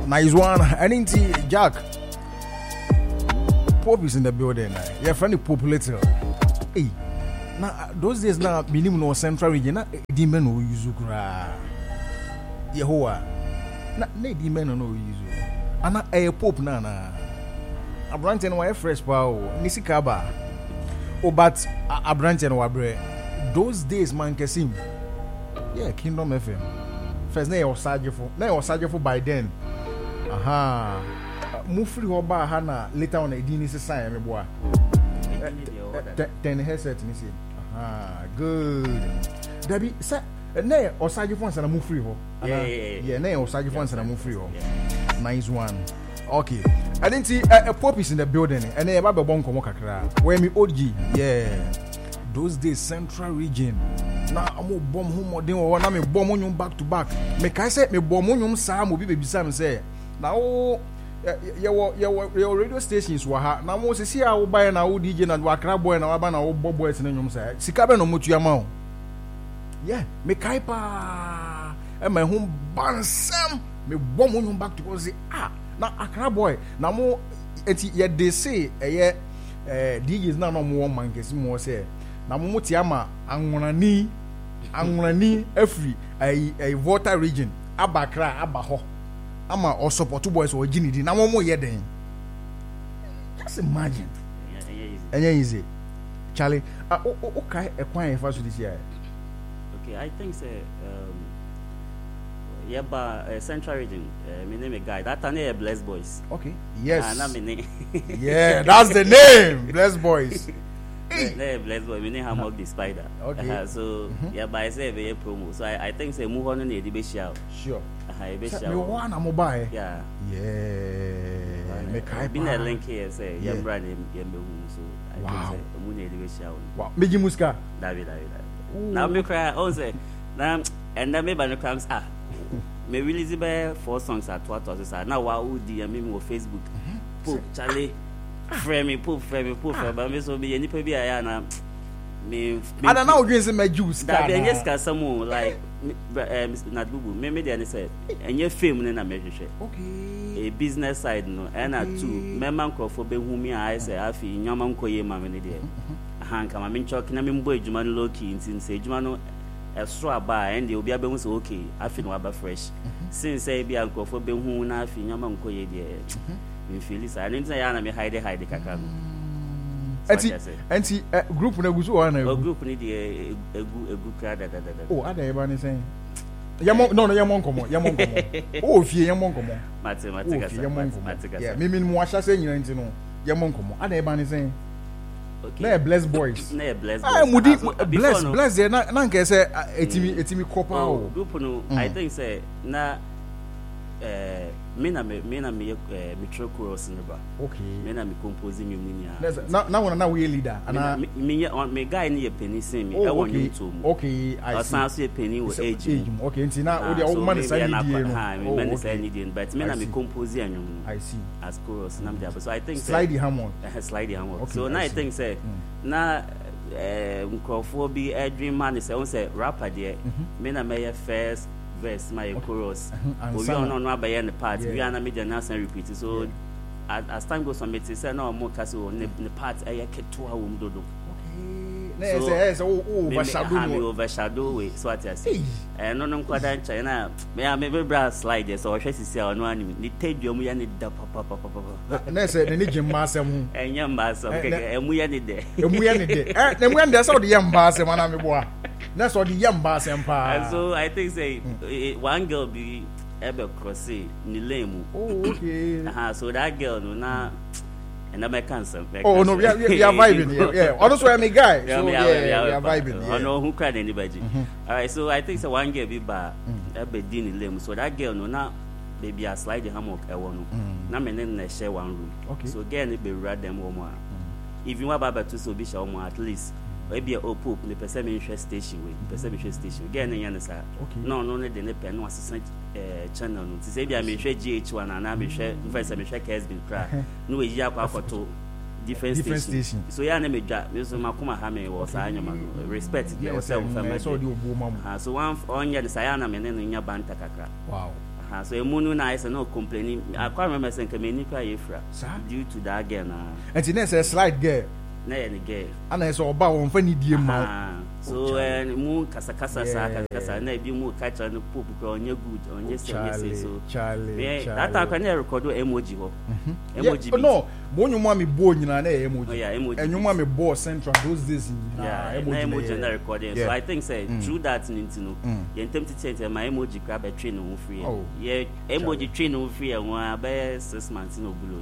Nice one. I didn't see Jack. Pope is in the building. Your friend is populated. Hey, now those days now, minimum no central region. Demon no use Yehovah. Na demon no use. Ana a pope na. A branch and wire fresh power. Nisikaba. Oh, but a branch and wabre. Those days man kesim. Yeah, Kingdom FM. First name was Sajefo. Now was Sajefo by then. Aha. Mufri hoba hana later on edini se sign me boy. 10 headset ni say. Aha, good. Dabi sa na Osajefo ansana mufri ho. Yeah, na Osajefo ansana mufri ho. Nice one. Okay. I didn't see a Pope is in the building and then baba bon komo kakra. Where me OG. Yeah. Those days central region. Na amo bom ho modern wo na me bom onyum back to back. Me kai say me bom onyum sa mo bi bebisa me say na wo your radio stations wa ha na mo sisi a wo buy na wo DJ na Wakra boy na waba na wo boys na nyum say sika be no motu ama o. Yeah, me kai pa e my home bansam me bom onyum back to go say na Accra boy na mo enti ye dey say DJs na no mo man kesi mo say na mo ti ama anwonani afri a water region abakra abaho ama o support boys o ginidi na mo ye den. Just imagine. Yeah, easy. Charlie, okay, a quiet for this year. Okay, I think say yeah, but Central Region, my name is Guy. That name is Blessed Boys. Okay. Yes. Yeah, that's the name. Blessed Boys. Blessed Boy. My name is Hamok the Spider. Okay. So yeah, but I say very promo. So I think say move on in the debate show. Sure. You want a mobile? Yeah. Yeah. Been a link here say yeah brand name so I think say move in the debate show. Wow. Meji Muska. David. Now me cry. Oh say now and then me by the cramps me release by 4 songs at 2000 now wa udi and me on Facebook Pope Charlie frame me but me so be any pe bi aya na me I don't know against my juice that be yes ka some like not bubu me dey say enye fame na me hwehwe okay a business side no and two me man crofo be hu me I say afi nyama nkoye ma me dey hanka ma me nchoki na me mbo adwuma no low key ntin say adwuma no extra bar and obi abemu say okay afi no aba fresh since say bia nkofo be hu na afi nyama nkoye de me feel say I say ya na me hide kakra anti group na gusu o na group ni de egu kra da oh ada e ba ni say yamon komo oh fie yamon komo mathematics yeah me mo ahya say nyina nti no yamon komo ada e ba ni say okay. Na Blessed Boys. Na Blessed Boys. Mudi bless there na nke say etimi kopa o. Group no I think say na me true chorus no ba. Okay. Me na me compose me nia. Na we leader. Ana me guy ni ye penny sing me e won YouTube. Okay, I see. Asan so ye penny wo age. Okay, nti na o dey man say ni dey no. Me man say ni dey but me na me compose anyum. I see. As chorus na me dey. So I think Slide Hammond. Okay, so now I think say na nkrofo bi dream man say on say rapper there. Me na me first verse my chorus we on abaye the part we are na me dey answer repeat so as time goes on me say na mo ka say the part e keto wo mdodo okay na say overshadow we so what I say no nkwada ncha na me bra slide so hwe sisi a no anim ni tedwam ya ni da papa na say ni jimma asem enya mba asem emu ya ni de na emu ya ni de so de yamba asem na me boa that's what the yamba sempa so I think say one girl be ebe cross ni lemu okay so that girl no na and I make cancer oh no we are vibing yeah also I'm a guy so we are vibing I know who cried anybody all right so I think say one girl be ba ebe di ni lemu so that girl no na baby a slide the hammock e wo no na me na share one room so girl ni be rad them wo mo if you want baba to so be share wo at least maybe a Pope the person interest station again yan say no dey ne pen no assistant channel no say be am share GH1 and am share first am share KSB cra no we ya kwa photo different station so ya na me dwa me so makoma ha me wo sa anyama respect dey yourself family so one on ya say ya na me ne nya banta kakra wow So Emunu na is no complaining. I can't remember saying Kamenika Efra due to that girl. And she never slide girl. Nay, girl. And I saw about one funny dear man. So moon kasa na be more catch on the poop on your good on your so Charlie. That I can record emoji. Emoji. No, when your mommy born in an emoji. Emoji. And your mommy bought Central those days. Emoji recording. So I think say through that need to know. You tempted to say my emoji grab a train on free. Yeah, emoji train on free and one by 6 months no below.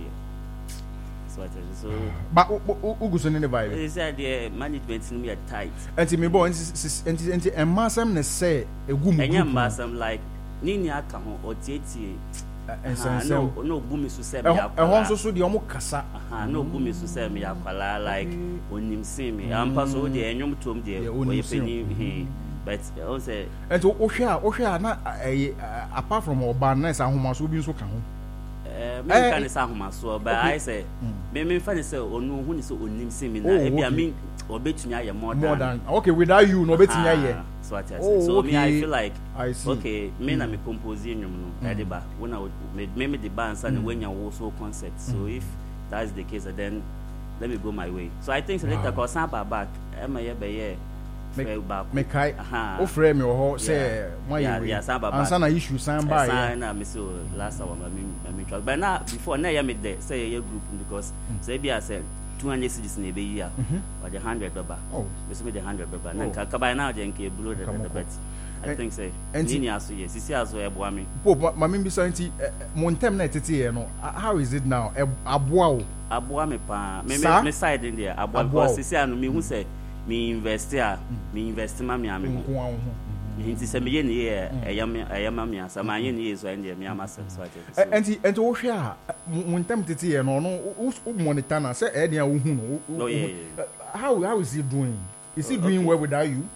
So, but who goes in the Bible? They said the management in me are tight. And me boy, and Massam say a woman. And young Massam like Nini Akamo or Titi. And no boom is to say, I also saw the Omokasa. No boom is to say me, Aquala like when you see me. I'm Paso, the annual tomb, dear, only penny. But also, and to Osha, not apart from our barness, and who must be so come. Me can say home so, but I say, me funny say, or no, who is so unim see me. I mean, or bet me more than okay. Without you, no bet me. So what I say. So me, I feel like okay. Me na me composing no. Ediba when I would maybe the bands and when you also concert. So if that's the case, then let me go my way. So I think later cause Samba back. Am I be me kai o frame me ho say my answer na issue Samba na me so last hour me try but now before na ya me there say your group because say be I said 200 cedis na be year or the 100 baba me so me the 100 baba na ka by now den ke blow the bet I think say nini aso yes sisi aso e boa me po ma me be so anti mo ntem na tete here no how is it now aboa me pa me side in there aboa because sisi anu me hu say me invest ma me ame ho nti se me ye ne eyama me asa ma ye ne so ende me ama sem so ate enti wo hwe a montam tete ye no wo monitor na say e dia wo hu no how is he doing well without you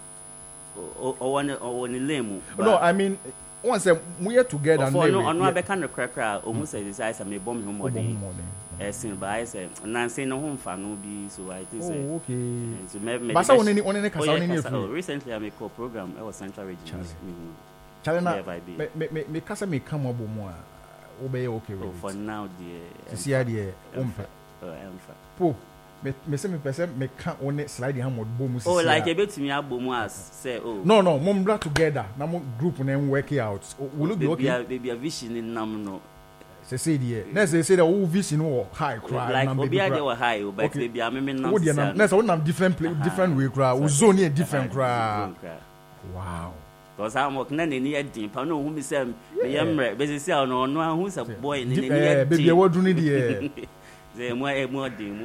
on lemu no I mean once we are together and no abeka no krakra o mu say this I say me bom him modern Esin ba I say Nancy no home fa no be so I think say okay so me Basa only kasa only recently I make a program I was Central Region Chalena me kasa me come abo mu a wo be okay for now the see there omfa po me say me person me can only slide the hamod bo mu oh like e betimi abo mu as say no mom bra together na mo group na work out will it be okay baby a vision in nam no say there let's say that all vision or high cry like obi ade or high but baby am me nam let's say we different way cry we zone here different cry wow because I'm working na ni e din pa no hu mi say me yemre be say no hu say boy ni e baby what do need here say more din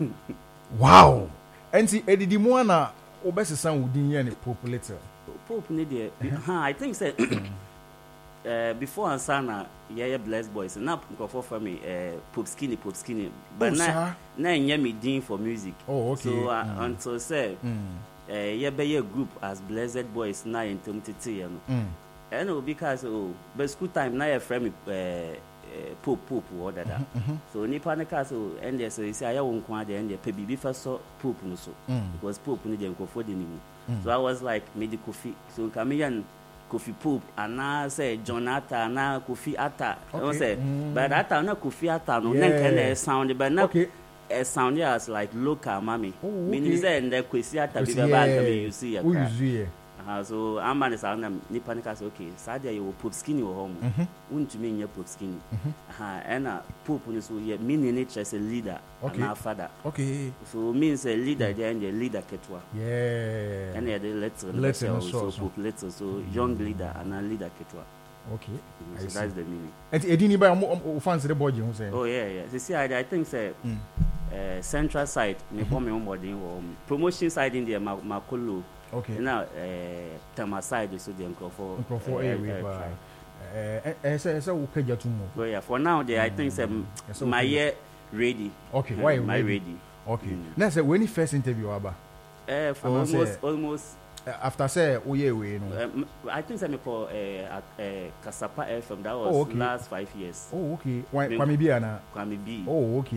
wow enti edidi mo na obesesa wudin ye ne populator pop ni there I think say before Ansana yeah Blessed Boys na go for me pop skinny but na nya me din for music so until say yeah be a group as Blessed Boys na intimate you know and because but school time na your friend pop or that so nipa na ka so and there so you say I won kwa there and there pe bibi fa so pop no so because pop ni dey go for the nimu so I was like medical fee so Kamiyan Kofi Pope and say Jonathan na Kofi Atta say but Atta na Kofi Atta no then can sound but now a sound as like local mommy meaning say and the Kofi Atta be bad you see so I'm man sound nipa na say okay sadia you Pope skinny or home untumi nya Pope skinny and Pope no so yeah meaning nature as a leader and our father so means a leader there and the leader ketwa and the letter so Pope letter so young leader and a leader ketwa so that's the meaning and edini ba fans the boy you say see I think say central side me come me modern promotion side in there makolo now Tama side so the Nkrofo say ukaja tumo for now there I think say my year ready why my ready now say when the first interview aba for almost after say we no I think say me call Kasapa FM that was last 5 years Kwame Bia na Kwame B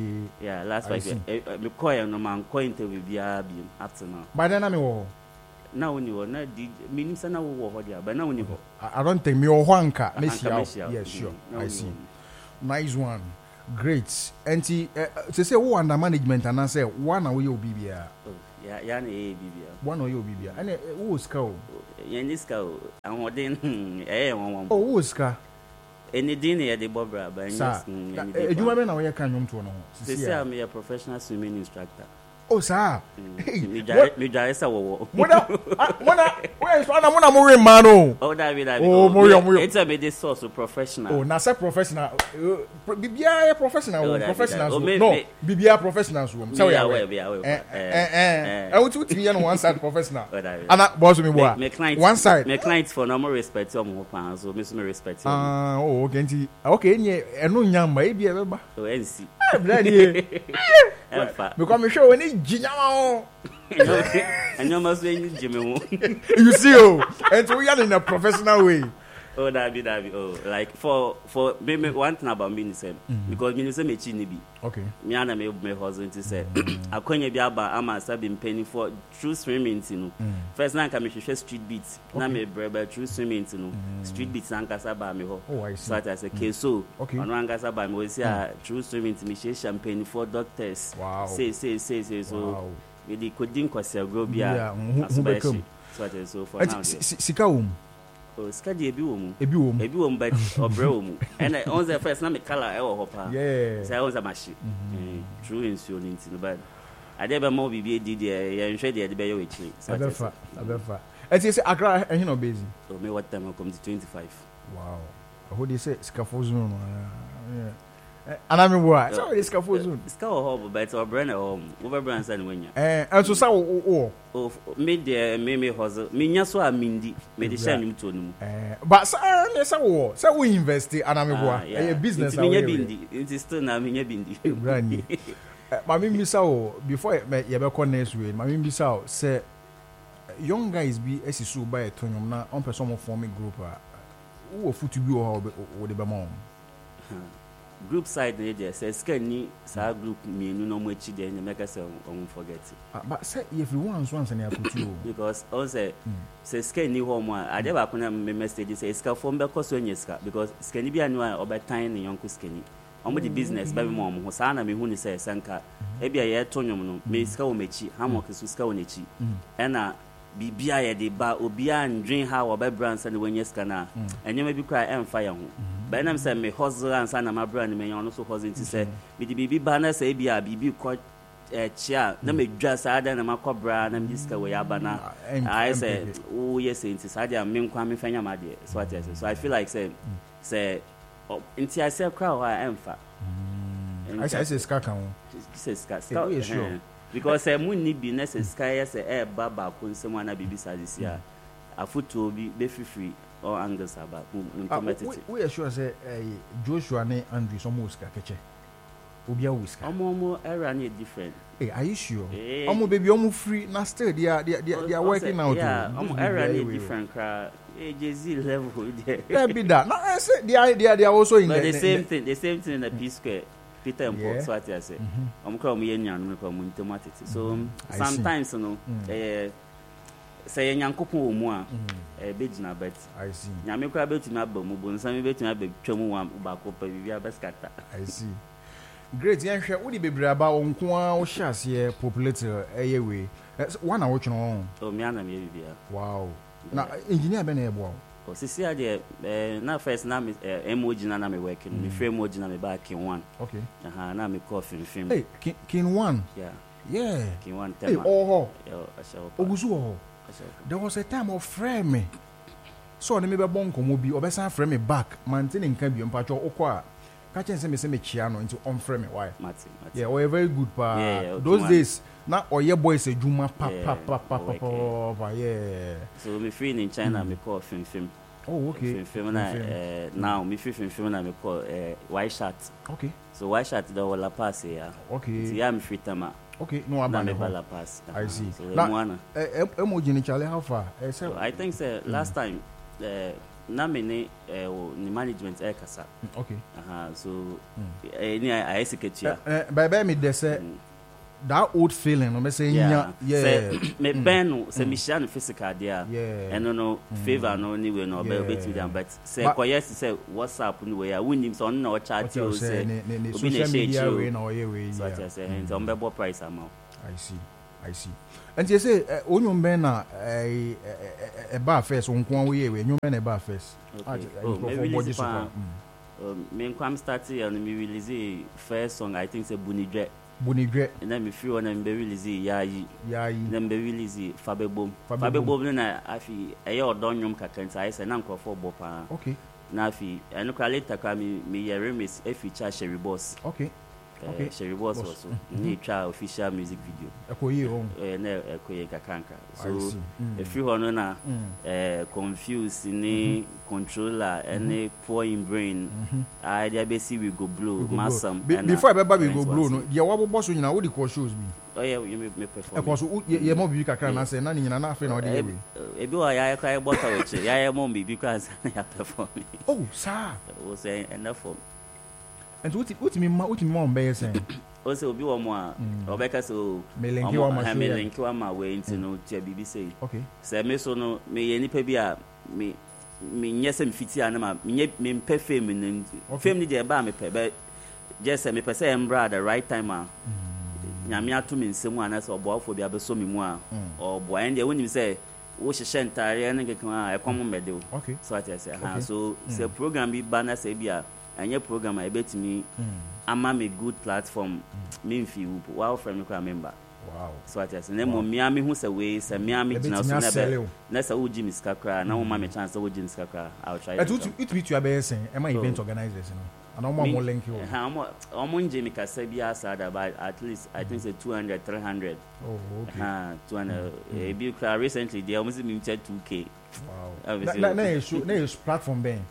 yeah last 5 years me call no man call interview bia bi up to now by then me wo now when you na DJ meaning say na wo ho dia but now when you I don't think me or Juanka Messi. Yes, sure. I see. Nice one. Great. And to say who under management and I say one away you BBA. Yeah, na BBA. One away you BBA. And who is cow? Yeah, this cow. And what then one. Oh, who is car? Any dinner the Bobra, but yes. You remember now you can to know. Say I'm a professional swimming instructor. Oh, sir. Me Jaresa wo. Where is one more man? Oh, David. Oh, more. It's a bit source professional. Oh, na say professional. BBA professional. Professionals. No, BBA professionals. So yeah, I want to be on one side professional. And boss me boy. One side. My clients for normal respect so me respect. Oh, okay. Okay, eno nyamba e bia beba. Oh, NC. Because me show when jinyama. And you must be Jimmy. You see, and we are in a professional way. Oh, David. Oh, like for me one thing about Minisem because Minisem me chini bi. Okay. Me ana me husband to say. Akonye bi aba ama been penny for true swimming no. First na nka me hwehwe street beats. Na me brother true swimming no. Street beats anka saba me ho. Oh, I see. So I say so. Okay. Ono anka saba me we say true swimming me share champagne for doctors. Wow. Say so. Wow. We di kodin kwase agro bia. Yeah, who become. So for now. Sika Skadi ebi wo mu but obre wo mu and on the first na me color e wo ho pa say on the machine true insurance no but ade be mo bibi edi de ye nhwe de be ye we chi abefa et say Accra ehin no busy so me what time come to 25 wow how they say scaffold no yeah anami boy so this scaffold zone ska ho but obre na ho over brand san wanya and so say o me de me hustle me nya so a mindi me de share nim to no but say we invest anami boy a business me nya bindi it is still na me nya bindi brand mami mbisa o before ye be call next way mami mbisa o say young guys be esisu ba etonyom na on person mo form group wo futu bi o de be mo group side there say scan sa group me no mo echi there na make say on forget but say if you once na akutu because on say scan ni ho mo ade ba ko na me message say ska form be ko so nyeska because scan bi anu a obetan ne yonko scan omo the business ba me mo ho sa na me hu ni say sanka e bia ye tonyom no me ska wo mechi hamok so ska wo nechi ena bibia ye de ba obia ndwen ha wo ba brand say when nyeska na enyema bi kwa emfa ya ho ba na me say me hustle and say na my brand me yon so hustle to say me di bibi ba na say bia bibi ko chia na me dwa sa da na makobra na me diska we ya ba na I say oh yes into sa dia me nkwa me fanya ma de so what I say so I feel like say into I say crowd wa emfa I say ska kan say ska because munni bi na say ska yes baba ko nsem na bibi sa this year afuto bi be free or angles about we are sure say Joshua and Andrew some ska keche obia whisker omo era na different are you sure omo baby omo free na still they are working out yeah omo era na different cra AJZ level there that be that no I say they are also in the same thing in the P Square Peter and Paul so what I say omo cra omo yenyan no cra omo ntomatete so sometimes no say nyankopon wo mu a begina bet I see nyame kra betumi abamu bonsam betumi abetwamu wa ba ko pa bibia beskata I see great yan hwe wo di bebre aba onko a wo hyase populate we one hour twen o me ana me bibia wow na engineer be na ebo o sisi ade na first na me emoji na me work me frame emoji na me back in one okay na me call film hey kin one yeah kin one tema hey oh ashawo ogusu there was a time of frame me so na me be bon komo bi obesan frame me back maintain nka bi mpacho okwa ka chen se me chia no into on frame me why Martin yeah we very good pa those days na oye boys ejuma pa yeah so me free in China me call film oh okay film na now me free film na me call white shirt okay so white shirt da wala pass ya okay so ya me free tama okay no abana bala pass I see so emoji ni chale how far so I think say last time na me ni management kasa okay so ni I execute ya bye me dey say that old feeling no me say yeah me ben say me share no physical there and no favor no anyway no be to them but say koyes say WhatsApp no way wonim so no chat you say obi na share we na we so I say and on be price amount. I see and you say onyum ben na e ba first onkwan we onyum ben e ba first me kwam start here and me release first song I think say Bunidre and then me feel and be release yayi then be release Fabebom na afi e odon nyum kakanta I say na nkofo bo pa okay na afi eno kwa later kwa me yere miss e feature Sherry Boss Sherry Boss also ni try official music video ekoyi on na ekoyi kakanka so if you want na confuse ni controller any poor in brain I dey be see we go blow massam before I we go blow no ye wo boss nyina wo di call shows bi oh yeah you me perform e cause ye mo bi kakra na say na nyina na afi na wo dey we e bi wa ya kai bota we ya mo bi because ya perform oh sir o say enough for and what me on be saying o say obi wo mo a obeka so melenki wa ma we nti no tia bibi say okay say me so no me ye nipa bi a me nyese me fiti ana ma me mpe fame ni fame ni de ba me pe be just me pe say embra the right time a nyame ato me nsem ana say oboafo bi abeso me mu a obo en de wonim say wo hye ntare ne kekan a ekom mede okay so I say so say program bi ba na say bi a anya program I bet me ama me good platform me fi wow from me member wow so I say na mo me hu say we say me gina so na say wo Jimmy Skakra na wo ma me chance wo Jimmy Skakra I'll try it be to be saying am event organizers you know and I'm more link you I'm Jimmy Kasa bi asada but at least I think say 200 300 oh okay 200 e bi recently they almost me 2k wow na platform ben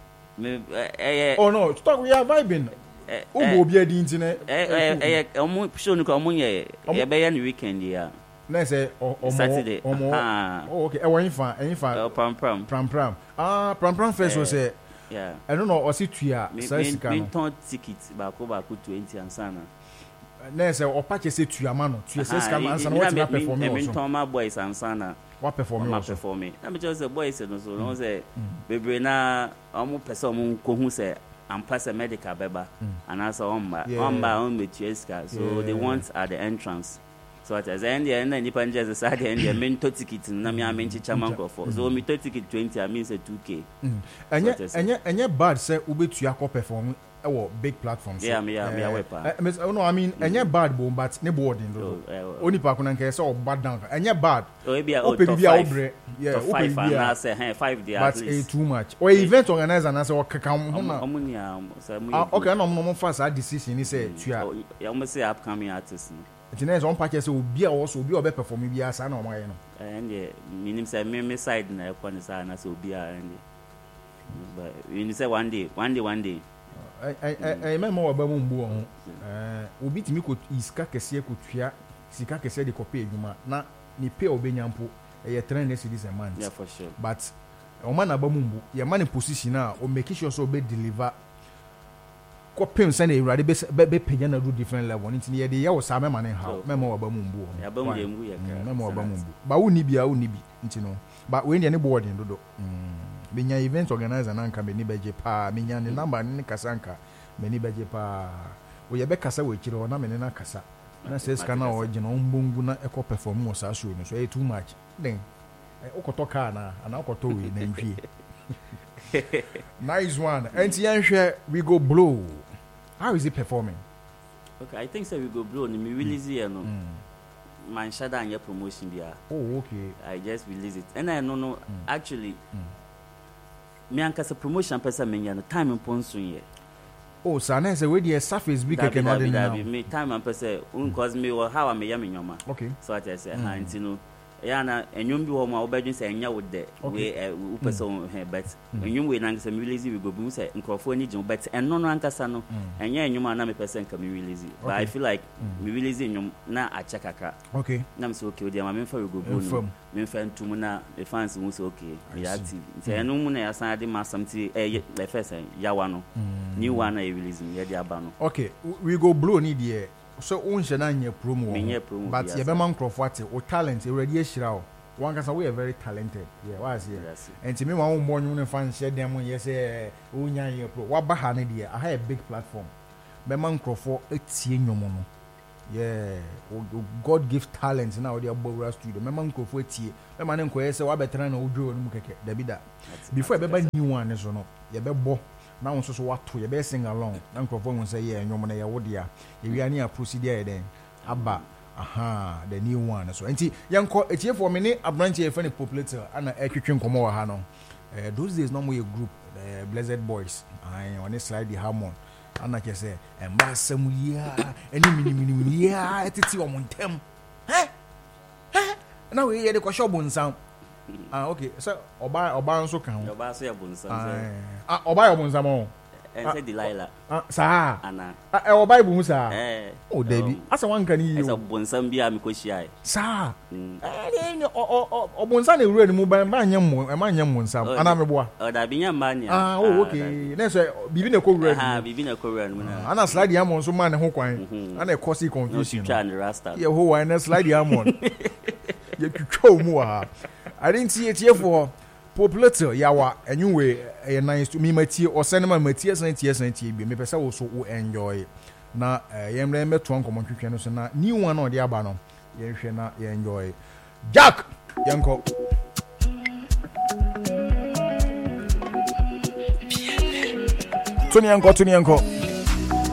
oh no talk we are vibing ugo obi adi ntine omo show no ko omo ye be ya ni weekend ya na say Saturday oh okay e won fa pram pram first so say yeah I don't know o si tua sika no me ton ticket ba ko 20 ansana na say o pache say tua ma no tua sika ma ansana what na perform me ton ma boys ansana what perform na me just say boys no so no say bebre na omo pese omo ko hu say am pass a medical beba and as on metua sika so they want at the entrance so at the end and then nipa nje say the end main ticket na me amenchi chairman for so me ticket 20 I mean say 2k anya bad say ubetua ko perform ewo big platforms yeah me wepa no I mean anya bad bo but ne board do oni pa kuna nke say o bad down anya bad o be a obre yeah o be na say 5 there at least but too much or event organizer na say o kaka ho na omunia say okay na mo fa sa decision ni say tua ya mo say upcoming artist no it's on package so obi a also obi obe perform bi asa na o ma ye no and minim say me side na e kwa ni sa na so obi a and but you say one day I remember wa ba mu mbu ho obi timi ko iska kese ko tua sika kese de kope edwuma na ni pay obenyampo e trend this a month yeah for sure but o man aba mu mbu ye man position a o make sure so be deliver ko pem say na urade be penya na do different level nti ye de ye wo sa mema ne how mema wa ba mu mbu ho ya ba mu de mbu ye ka mema wa ba mu mbu ba wo ni bia nti no but we ne boarding dodo benya event organizer na nka meni beje pa menya ne number ne kasanka meni beje pa wo ye be kasa we kire na meni na kasa na says kana o gina ombungu na eco perform wo sa show no so too much then okoto car na ana okoto we na nhwie nice one and yanhwe we go blow how is it performing okay I think so we go blow ni me release here no man shada anya promotion dia oh okay I just release it and I no actually me ankasa promotion person menya no time ponso ye oh sana say we dey surface big can not now me time person cause me how am ya me nyoma okay so I say anti no ya na enyum bi wo ma obedun say enya with the we person but enyum we na ankasa me release we go bi say nkrofo ni jin but eno no ankasa no enya enyum na me person ka me release but I feel like me release enyum na acha kaka okay na me say okay we dey ma me fa we go no me fa ntum na the fans mu say okay we active say eno mu na ya san ade ma something the first ya wa no new one na release me ya dey aba no okay we go blow ni there so unhye na nye promo but ye be man crofo ate o talent e ready ehira o one kasa we are very talented was here and to me one more new fan share them yes unya ye pro wa ba ha ne de I have a big platform be man crofo etie nyomo no God gives talent now they are studio me man crofo etie be man nko ye say wa betra na odwo no mu keke da bi da before be ba new one so no ye be bo na won so wato ye be sing along na crofo won say ye nyomo na ye wo dia ye wi ani a procedure den aba the new one so enti yanko etie for me ne abranche e fa ne populator ana etwetwe nkomo wa ha no those days no mo ye group Blessed Boys on this slide the harmon ana ke say emba samulia eni mini ya etiti o montem na we ye de ko shop nsam okay so oba nso kan oba so ye bonsam oba ye bonsam o say Delilah sa ana o Bible mu sa o David asa wan kan yi asa bonsam bia me ko hia sa o bonsam na ewura ni mu ban ma nyem bonsam ana me boa o da bi nyam ma nya okay na so bibi na ko wura ni bibi na ko wura ni na ana slide ya mon so ma ne ho kwan ana e cause confusion no rasta ye ho wa na slide ya mon ye twitwa mu ha I didn't see it here for populator yawa anyway nice to me matie or cinema matie sentie bi me pesa wo so wo enjoy na yemre meto nkomo twetwe no so na new one on the aba no ye hwe na ye enjoy Jack yanko Tony yanko